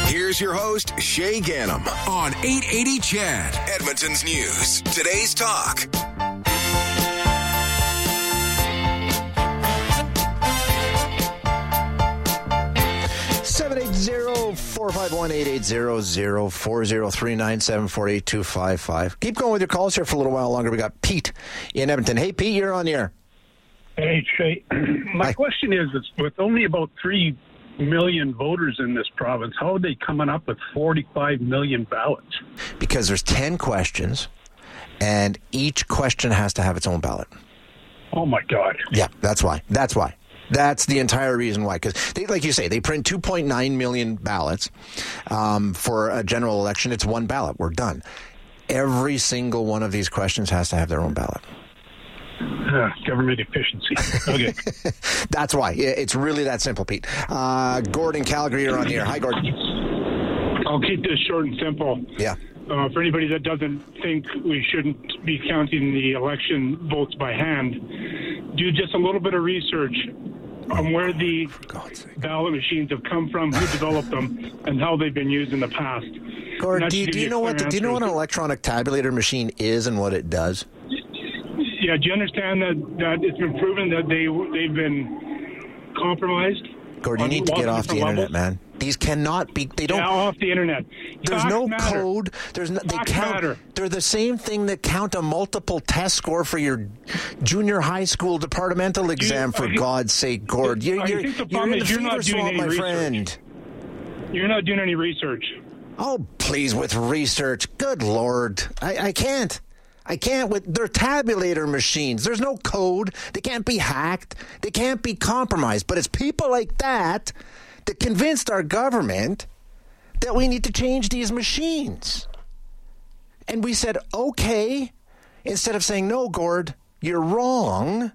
Here's your host, Shay Gannam, on 880 CHED. Edmonton's News. Today's Talk. 780-451-8800-403-974-8255. Keep going with your calls here for a little while longer. We got Pete in Edmonton. Hey, Pete, you're on the air. Hey, Shay. My question is, with only about 3 million voters in this province, how are they coming up with 45 million ballots? Because there's 10 questions, and each question has to have its own ballot. Oh, my God. Yeah, that's why. That's the entire reason why. Because, like you say, they print 2.9 million ballots for a general election. It's one ballot. We're done. Every single one of these questions has to have their own ballot. Government efficiency. Okay. That's why. It's really that simple, Pete. Gordon, Calgary, you're on the air. Hi, Gordon. I'll keep this short and simple. Yeah. For anybody that doesn't think we shouldn't be counting the election votes by hand, do just a little bit of research on where the ballot machines have come from, who developed them, and how they've been used in the past. Gordon, do you know what an electronic tabulator machine is and what it does? Yeah, do you understand that it's been proven that they've been compromised? Gordon, you need to get off the internet, man. These cannot be. They don't. Yeah, off the internet. There's Facts no matter. code. There's no. They Facts count. matter. They're the same thing that count a multiple test score for your junior high school departmental exam. For God's sake, Gord, you're in the feeder swamp, my friend. You're not doing any research. Oh, please, with research. Good Lord, I can't. I can't with their tabulator machines. There's no code. They can't be hacked. They can't be compromised. But it's people like that that convinced our government that we need to change these machines. And we said, okay, instead of saying, no, Gord, you're wrong.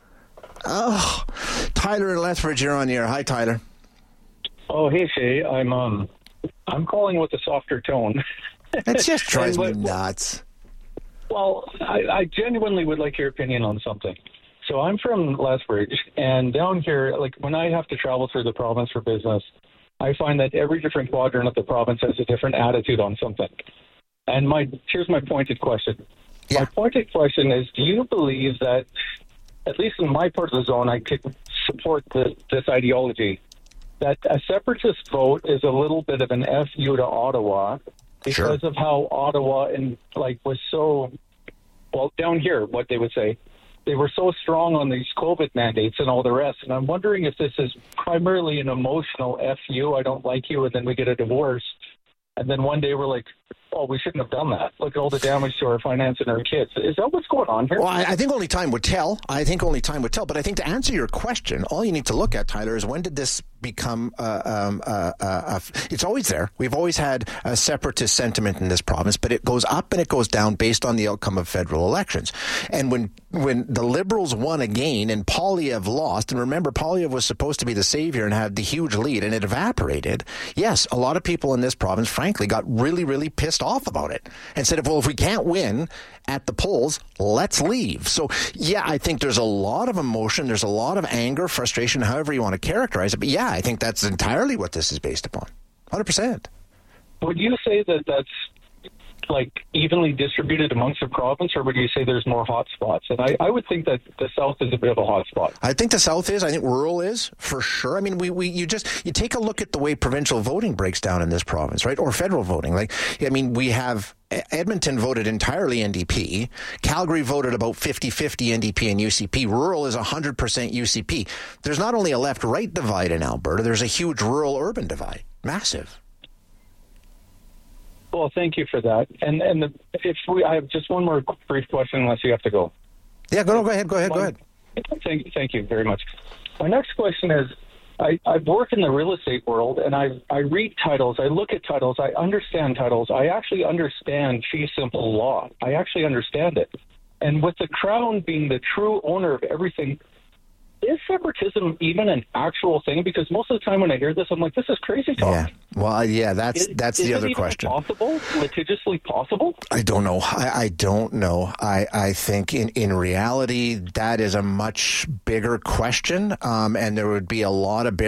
Oh, Tyler in Lethbridge, you're on the air. Hi, Tyler. Oh, hey, Shay. I'm calling with a softer tone. It just drives me nuts. Well, I genuinely would like your opinion on something. So I'm from Lethbridge, and down here, like when I have to travel through the province for business, I find that every different quadrant of the province has a different attitude on something. And here's my pointed question. Yeah. My pointed question is, do you believe that, at least in my part of the zone, I could support this ideology, that a separatist vote is a little bit of an FU to Ottawa, because of how Ottawa was so, well, down here, what they would say, they were so strong on these COVID mandates and all the rest. And I'm wondering if this is primarily an emotional FU, I don't like you, and then we get a divorce. And then one day we're like, oh, we shouldn't have done that. Look at all the damage to our finance and our kids. Is that what's going on here? Well, I think only time would tell. But I think to answer your question, all you need to look at, Tyler, is when did this become it's always there. We've always had a separatist sentiment in this province, but it goes up and it goes down based on the outcome of federal elections. And when the Liberals won again and Poilievre lost, and remember, Poilievre was supposed to be the savior and had the huge lead, and it evaporated, yes, a lot of people in this province, frankly, got really, really pissed off about it and said, well, if we can't win at the polls, let's leave. So, yeah, I think there's a lot of emotion. There's a lot of anger, frustration, however you want to characterize it. But, yeah, I think that's entirely what this is based upon. 100%. Would you say that that's evenly distributed amongst the province, or would you say there's more hot spots? And I would think that the South is a bit of a hot spot. I think the South is. I think rural is, for sure. I mean, you take a look at the way provincial voting breaks down in this province, right? Or federal voting. We have Edmonton voted entirely NDP. Calgary voted about 50-50 NDP and UCP. Rural is 100% UCP. There's not only a left-right divide in Alberta, there's a huge rural-urban divide. Massive. Well, thank you for that. And I have just one more brief question, unless you have to go. Yeah, go ahead. Go ahead. Thank you very much. My next question is, I work in the real estate world, and I read titles, I look at titles, I understand titles. I actually understand fee simple law. I actually understand it. And with the Crown being the true owner of everything, is separatism even an actual thing? Because most of the time when I hear this, I'm like, this is crazy talk. Yeah. Well, yeah, that's the other question. Is it possible? Litigiously possible? I don't know. I don't know. I think in reality, that is a much bigger question, and there would be a lot of